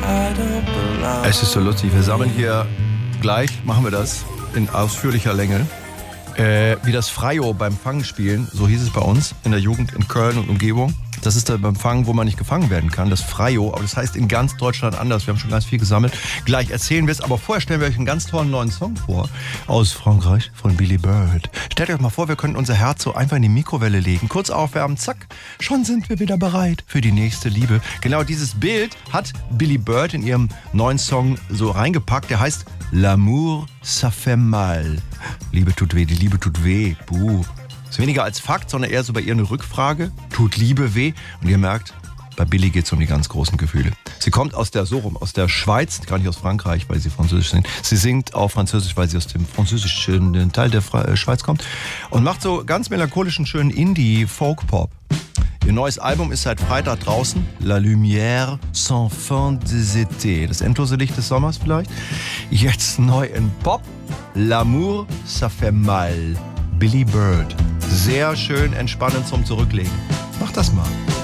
Es ist so lustig, wir sammeln hier gleich, machen wir das in ausführlicher Länge, wie das Freio beim Fangenspielen, so hieß es bei uns in der Jugend in Köln und Umgebung. Das ist da beim Fangen, wo man nicht gefangen werden kann, das Freio, aber das heißt in ganz Deutschland anders. Wir haben schon ganz viel gesammelt. Gleich erzählen wir es, aber vorher stellen wir euch einen ganz tollen neuen Song vor. Aus Frankreich, von Billy Bird. Stellt euch mal vor, wir könnten unser Herz so einfach in die Mikrowelle legen, kurz aufwärmen, zack, schon sind wir wieder bereit für die nächste Liebe. Genau dieses Bild hat Billy Bird in ihrem neuen Song so reingepackt. Der heißt L'amour, ça fait mal. Liebe tut weh, die Liebe tut weh. Buh. Ist weniger als Fakt, sondern eher so bei ihr eine Rückfrage. Tut Liebe weh? Und ihr merkt, bei Billy geht es um die ganz großen Gefühle. Sie kommt aus der Schweiz, gar nicht aus Frankreich, weil sie Französisch singt. Sie singt auf Französisch, weil sie aus dem französischen Teil der Schweiz kommt. Und macht so ganz melancholischen, schönen Indie-Folk-Pop. Ihr neues Album ist seit Freitag draußen. La lumière sans fin des étés. Das endlose Licht des Sommers vielleicht. Jetzt neu in Pop. L'amour, ça fait mal. Billy Bird. Sehr schön entspannend zum Zurücklegen. Mach das mal.